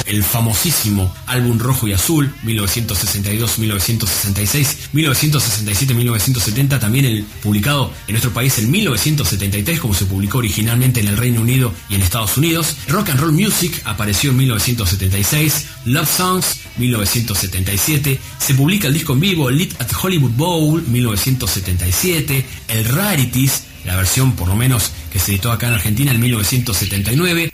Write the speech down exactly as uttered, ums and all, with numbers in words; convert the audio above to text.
el famosísimo álbum Rojo y Azul, mil novecientos sesenta y dos a mil novecientos sesenta y seis, mil novecientos sesenta y siete a mil novecientos setenta, también el publicado en nuestro país en mil novecientos setenta y tres, como se publicó originalmente en el Reino Unido y en Estados Unidos. Rock and Roll Music apareció en mil novecientos setenta y seis, Love Songs, mil novecientos setenta y siete, se publica el disco en vivo Lit at Hollywood Bowl, mil novecientos setenta y siete, el Rarities, la versión por lo menos que se editó acá en Argentina en mil novecientos setenta y nueve,